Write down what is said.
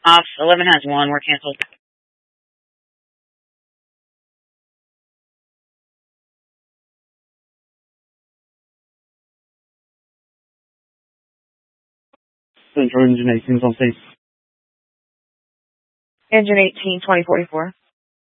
Off. 11 has one. We're canceled. Central Engine 18's on stage. Engine 18, 2044.